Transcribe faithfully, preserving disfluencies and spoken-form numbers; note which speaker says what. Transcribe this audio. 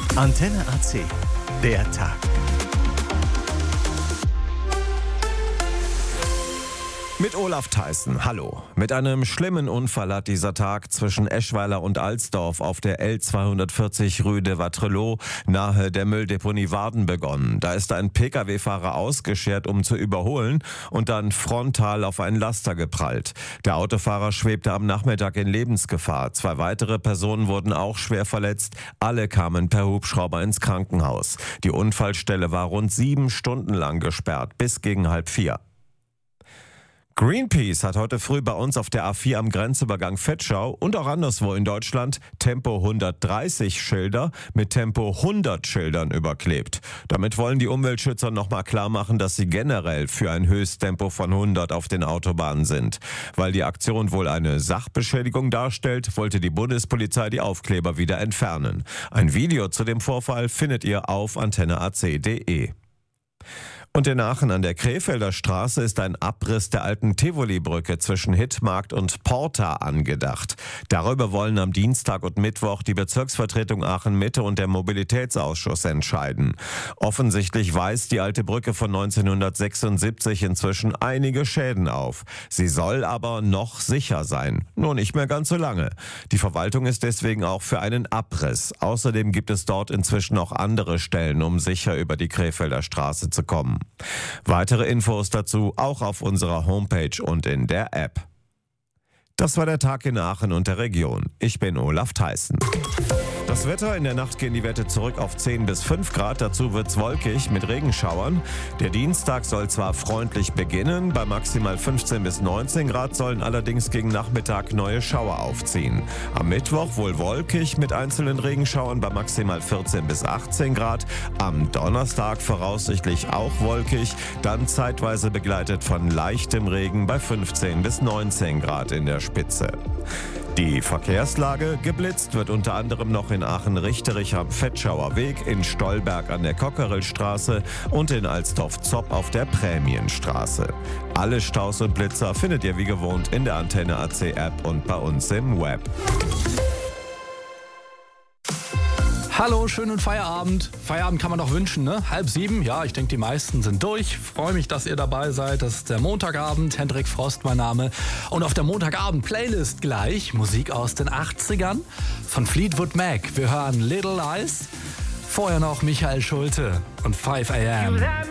Speaker 1: Antenne A C, der Tag.
Speaker 2: Mit Olaf Theissen, hallo. Mit einem schlimmen Unfall hat dieser Tag zwischen Eschweiler und Alsdorf auf der L zweihundertvierzig Rue de Wattrelos nahe der Mülldeponie Warden begonnen. Da ist ein Pkw-Fahrer ausgeschert, um zu überholen, und dann frontal auf einen Laster geprallt. Der Autofahrer schwebte am Nachmittag in Lebensgefahr. Zwei weitere Personen wurden auch schwer verletzt. Alle kamen per Hubschrauber ins Krankenhaus. Die Unfallstelle war rund sieben Stunden lang gesperrt, bis gegen halb vier. Greenpeace hat heute früh bei uns auf der A vier am Grenzübergang Vetschau und auch anderswo in Deutschland Tempo hundertdreißig Schilder mit Tempo hundert Schildern überklebt. Damit wollen die Umweltschützer nochmal klar machen, dass sie generell für ein Höchsttempo von hundert auf den Autobahnen sind. Weil die Aktion wohl eine Sachbeschädigung darstellt, wollte die Bundespolizei die Aufkleber wieder entfernen. Ein Video zu dem Vorfall findet ihr auf antenne a c punkt de. Und in Aachen an der Krefelder Straße ist ein Abriss der alten Tivoli-Brücke zwischen Hittmarkt und Porta angedacht. Darüber wollen am Dienstag und Mittwoch die Bezirksvertretung Aachen-Mitte und der Mobilitätsausschuss entscheiden. Offensichtlich weist die alte Brücke von neunzehnhundertsechsundsiebzig inzwischen einige Schäden auf. Sie soll aber noch sicher sein. Nur nicht mehr ganz so lange. Die Verwaltung ist deswegen auch für einen Abriss. Außerdem gibt es dort inzwischen auch andere Stellen, um sicher über die Krefelder Straße zu kommen. Weitere Infos dazu auch auf unserer Homepage und in der App. Das war der Tag in Aachen und der Region. Ich bin Olaf Theissen. Das Wetter: in der Nacht gehen die Werte zurück auf zehn bis fünf Grad. Dazu wird's wolkig mit Regenschauern. Der Dienstag soll zwar freundlich beginnen, bei maximal fünfzehn bis neunzehn Grad sollen allerdings gegen Nachmittag neue Schauer aufziehen. Am Mittwoch wohl wolkig mit einzelnen Regenschauern bei maximal vierzehn bis achtzehn Grad. Am Donnerstag voraussichtlich auch wolkig, dann zeitweise begleitet von leichtem Regen bei fünfzehn bis neunzehn Grad in der Spitze. Die Verkehrslage: geblitzt wird unter anderem noch in Aachen-Richterich am Vetschauer Weg, in Stolberg an der Cockerillstraße und in Alsdorf-Zopp auf der Prämienstraße. Alle Staus und Blitzer findet ihr wie gewohnt in der Antenne A C App und bei uns im Web.
Speaker 3: Hallo, schönen Feierabend. Feierabend kann man doch wünschen, ne? Halb sieben, ja, ich denke, die meisten sind durch. Freue mich, dass ihr dabei seid. Das ist der Montagabend. Hendrik Frost, mein Name. Und auf der Montagabend-Playlist gleich Musik aus den achtzigern von Fleetwood Mac. Wir hören Little Lies. Vorher noch Michael Schulte und five a m